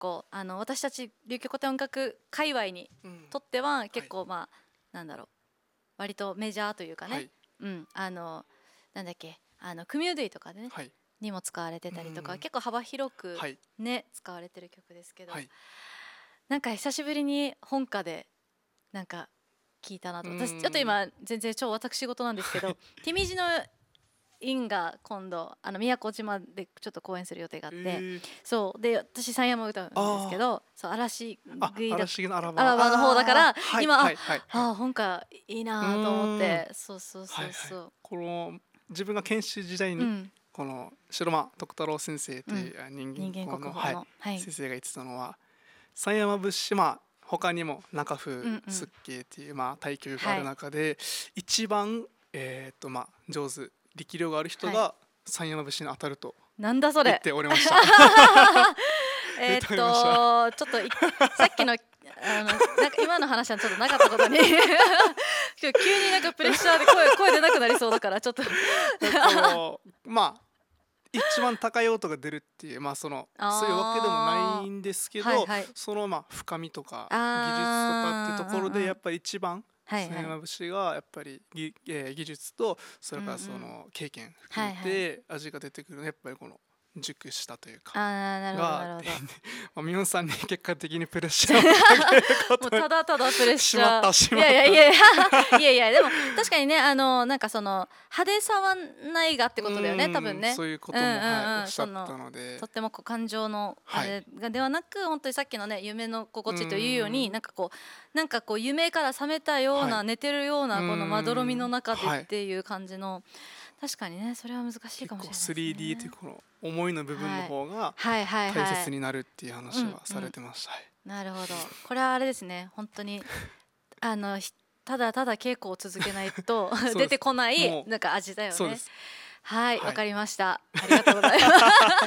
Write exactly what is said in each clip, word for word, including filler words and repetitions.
構あの私たち琉球古典音楽界隈にとっては結構まあ、はい、なんだろう割とメジャーというかね、はい、うん、あのなんだっけあのクミューディとかでね、はい、にも使われてたりとか、結構幅広くね、はい、使われてる曲ですけど、はい、なんか久しぶりに本家でなんか聞いたなと。私ちょっと今全然超私事なんですけど、はい、ティミジのインが今度あの宮古島でちょっと公演する予定があって、えー、そうで私三山歌うんですけど、そう嵐グイだアラバの方だから今、はいはい、ああ本家いいなと思って、そうそうそうそう、はいはい、 この自分が研修時代に、うん、この城間徳太郎先生という人間国宝の、はいはい、先生が言ってたのは三山節島他にも中風すっけいっていう、まあ、対局がある中で、はい、一番、えーとまあ、上手力量がある人が三山節に当たるとなんだそれ言っておりました。 えっとちょっとさっきのあのなんか今の話はちょっとなかったことに急になんかプレッシャーで 声, 声出なくなりそうだからちょっとまあ一番高い音が出るっていう、まあ、そのそういうわけでもないんですけど、はいはい、そのまあ深みとか技術とかっていうところでやっぱり一番三山節がやっぱり 技,、えー、技術とそれからその経験含めて味が出てくるのやっぱりこの熟したというかがミヨンさんに結果的にプレッシャーをかけることもうただただプレッシャーしまったしまったいやいやいやいやいやでも確かにねあのなんかその派手さはないがってことだよね多分ねそういうことも、うんうんうんはい、おっしゃったのでとってもこう感情のあれがではなく、はい、本当にさっきのね夢の心地というようになんかこうなんかこう夢から覚めたような、はい、寝てるようなこのまどろみの中でっていう感じの、はい確かにねそれは難しいかもしれないですね。 スリーディー というこの思いの部分の方が大切になるっていう話はされてました。 なるほどこれはあれですね本当にあのただただ稽古を続けないと出てこないなんか味だよね。はいわ、はい、かりましたありがとうございます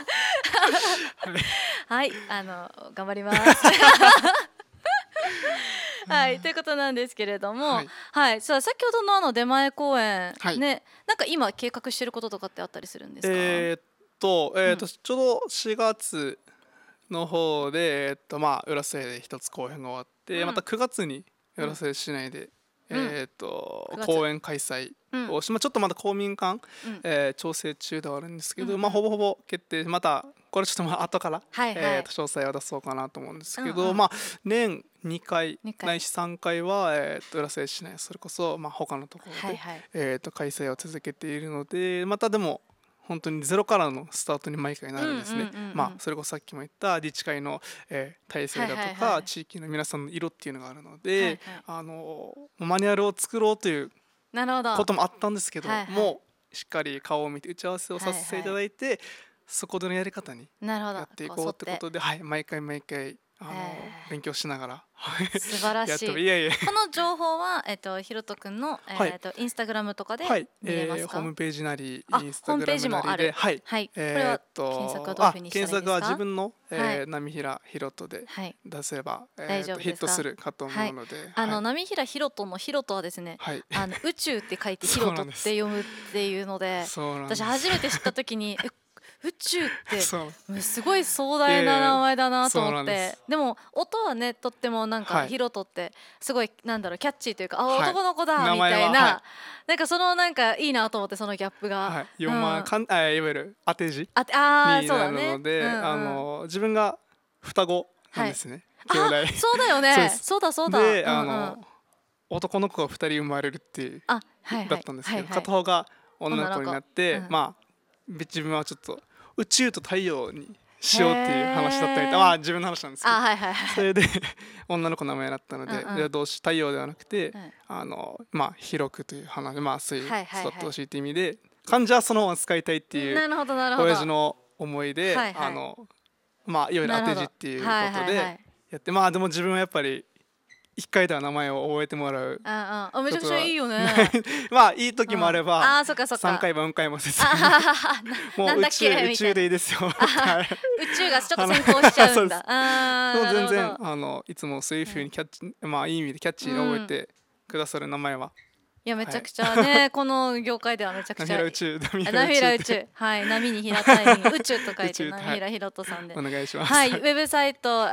はいあの頑張りますはい、ということなんですけれども、はい、はい、さあ先ほどのあの出前公演、はい、ね、なんか今計画してることとかってあったりするんですか？ えー、っと、えー、っと、うん、ちょうどしがつの方で、えー、っとまあ浦添で一つ公演が終わって、うん、またくがつに浦添市内で、うん、えー、っと、うん、公演開催をし、まあ、ちょっとまだ公民館、うんえー、調整中ではあるんですけど、うん、まあほぼほぼ決定またこれちょっとまあ後から、はいはいえー、と詳細は出そうかなと思うんですけど、うんうん、まあ年にかいないしさんかいは、えー、と浦添市内それこそ、まあ、他のところで、はいはいえー、と開催を続けているのでまたでも本当にゼロからのスタートに毎回なるんですね。まあそれこそさっきも言った自治会の、えー、体制だとか、はいはいはい、地域の皆さんの色っていうのがあるので、はいはい、あのマニュアルを作ろうということもあったんですけど、はいはい、もうしっかり顔を見て打ち合わせをさせていただいて、はいはい、そこでのやり方にやっていこうってことで、はい、毎回毎回あの勉強しながら素晴らしいいやいやこの情報は、えー、とひろとくんの、えー、とインスタグラムとかで見れますか？はいえー、 ホームページなりインスタグラムなりではい、はい、 えー、これは検索はどういうふうにしたらいいですか？検索は自分の、えーはい、波平ひろとで出せば、はいえー、ヒットするかと思うので、はい、 あの波平ひろとのひろとはですね、はい、あの宇宙って書いてひろとって読むっていうので私初めて知った時に宇宙ってすごい壮大な名前だなと思って、でも音はねとってもなんかヒロトってすごいなんだろうキャッチーというかあ男の子だみたいななんかそのなんかいいなと思ってそのギャップがいわゆる当て字になるのであの自分が双子なんですね兄弟そうだよねそうだそうだであの男の子がふたり生まれるっていうだったんですけど片方が女の子になってまあ自分はちょっと宇宙と太陽にしようっていう話だったりまあ自分の話なんですけど、はいはいはい、それで女の子の名前だったので、うんうん、どうし太陽ではなくて、うん、あのまあ広くという話まあそういう育ってほしいっていう意味で漢字はそのまま使いたいっていう親父の思いで、はいはい、あのまあいわゆる当て字っていうことでやって、まあでも自分はやっぱり一回では名前を覚えてもらうああめちゃくちゃいいよねまあいい時もあれば、うん、 あそっかそっかさんかいもよんかいも説明もう宇宙宇宙でいいですよ宇宙がちょっと先行しちゃうんだあそう全然あのいつもそういうふうにキャッチ、うん、まあいい意味でキャッチーに覚えてくださる名前はいやめちゃくちゃね、はい、この業界ではめちゃくちゃ波平宇宙波平宇宙はい波に平たいに宇宙と書いて波平ひろとさんでお願いします。 はいウェブサイト